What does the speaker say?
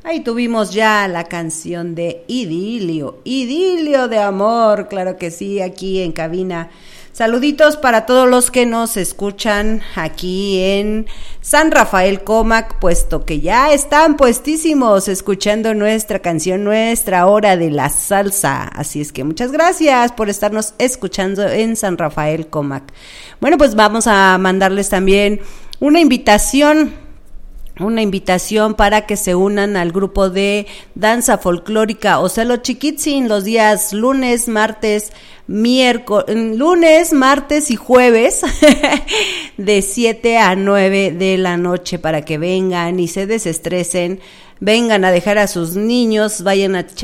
Ahí tuvimos ya la canción de Idilio, Idilio de amor, claro que sí, aquí en cabina. Saluditos para todos los que nos escuchan aquí en San Rafael Comac, puesto que ya están puestísimos escuchando nuestra canción, nuestra hora de la salsa. Así es que muchas gracias por estarnos escuchando en San Rafael Comac. Bueno, pues vamos a mandarles también una invitación para que se unan al grupo de danza folclórica Ocelo Chiquitzin los días lunes, martes y jueves de 7 a 9 de la noche para que vengan y se desestresen, vengan a dejar a sus niños, vayan a